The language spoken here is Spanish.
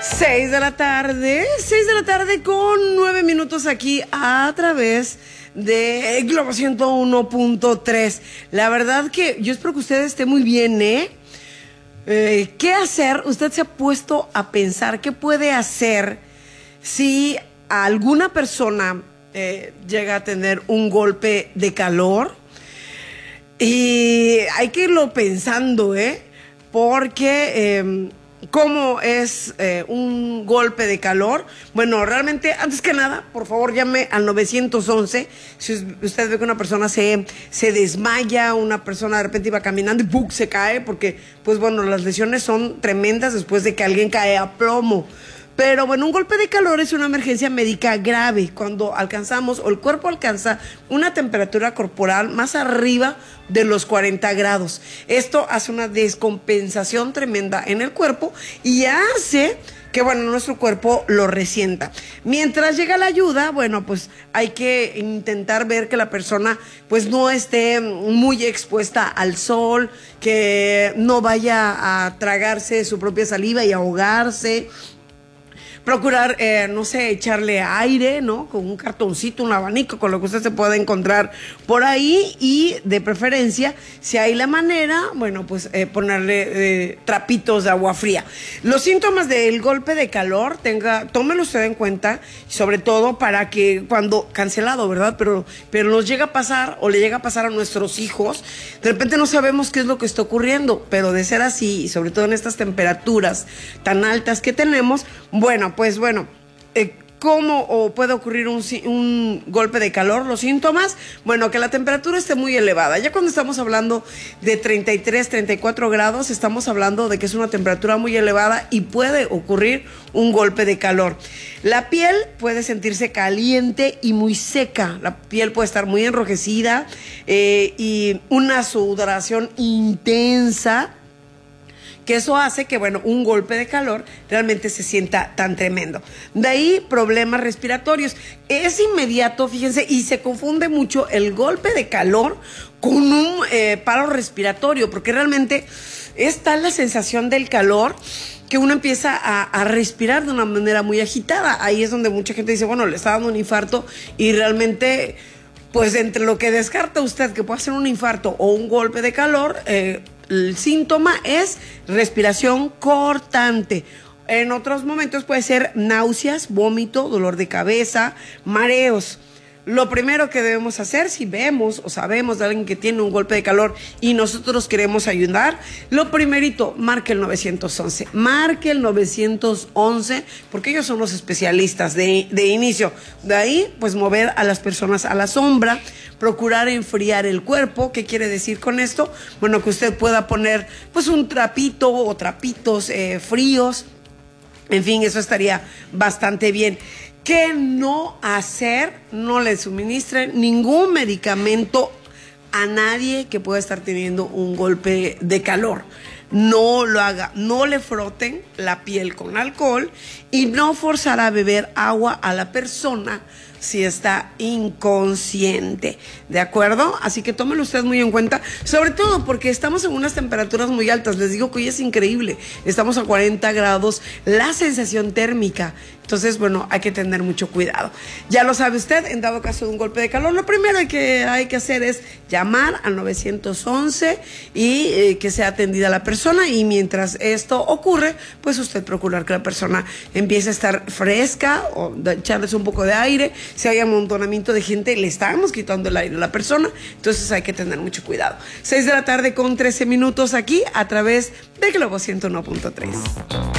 6 de la tarde con 9 minutos aquí a través de Globo 101.3. La verdad que yo espero que usted esté muy bien, ¿qué hacer? Usted se ha puesto a pensar qué puede hacer si alguna persona llega a tener un golpe de calor. Y hay que irlo pensando, porque ¿cómo es un golpe de calor? Bueno, realmente, antes que nada, por favor, llame al 911. Si usted ve que una persona se desmaya, una persona de repente iba caminando y ¡pum!, se cae, porque, pues bueno, las lesiones son tremendas después de que alguien cae a plomo. Pero bueno, un golpe de calor es una emergencia médica grave cuando alcanzamos o el cuerpo alcanza una temperatura corporal más arriba de los 40 grados. Esto hace una descompensación tremenda en el cuerpo y hace que, bueno, nuestro cuerpo lo resienta. Mientras llega la ayuda, bueno, pues hay que intentar ver que la persona pues no esté muy expuesta al sol, que no vaya a tragarse su propia saliva y ahogarse. Procurar, no sé, echarle aire, ¿no? Con un cartoncito, un abanico, con lo que usted se pueda encontrar por ahí. Y de preferencia, si hay la manera, bueno, pues ponerle trapitos de agua fría. Los síntomas del golpe de calor, tómelo usted en cuenta, sobre todo para que cuando, cancelado, ¿verdad? Pero nos llega a pasar, o le llega a pasar a nuestros hijos, de repente no sabemos qué es lo que está ocurriendo, pero de ser así, y sobre todo en estas temperaturas tan altas que tenemos, ¿cómo puede ocurrir un golpe de calor? Los síntomas, bueno, que la temperatura esté muy elevada. Ya cuando estamos hablando de 33, 34 grados, estamos hablando de que es una temperatura muy elevada y puede ocurrir un golpe de calor. La piel puede sentirse caliente y muy seca. La piel puede estar muy enrojecida y una sudoración intensa, que eso hace que, bueno, un golpe de calor realmente se sienta tan tremendo. De ahí, problemas respiratorios. Es inmediato, fíjense, y se confunde mucho el golpe de calor con un paro respiratorio, porque realmente es tal la sensación del calor que uno empieza a respirar de una manera muy agitada. Ahí es donde mucha gente dice, bueno, le está dando un infarto, y realmente, pues entre lo que descarta usted que puede ser un infarto o un golpe de calor, el síntoma es respiración cortante. En otros momentos puede ser náuseas, vómito, dolor de cabeza, mareos. Lo primero que debemos hacer, si vemos o sabemos de alguien que tiene un golpe de calor y nosotros queremos ayudar, lo primerito, marque el 911. Marque el 911 porque ellos son los especialistas de inicio. De ahí, pues mover a las personas a la sombra, procurar enfriar el cuerpo. ¿Qué quiere decir con esto? Bueno, que usted pueda poner pues un trapito o trapitos fríos. En fin, eso estaría bastante bien. ¿Qué no hacer? No le suministren ningún medicamento a nadie que pueda estar teniendo un golpe de calor. No lo haga, no le froten la piel con alcohol y no forzar a beber agua a la persona si está inconsciente, ¿de acuerdo? Así que tómelo usted muy en cuenta, sobre todo porque estamos en unas temperaturas muy altas. Les digo que hoy es increíble, estamos a 40 grados, la sensación térmica. Entonces, bueno, hay que tener mucho cuidado. Ya lo sabe usted, en dado caso de un golpe de calor, lo primero que hay que hacer es llamar al 911 y que sea atendida la persona. Y mientras esto ocurre, pues usted procurar que la persona empiece a estar fresca o echarles un poco de aire. Si hay amontonamiento de gente, le estamos quitando el aire a la persona. Entonces hay que tener mucho cuidado. 6 de la tarde con 13 minutos aquí a través de Globo 101.3.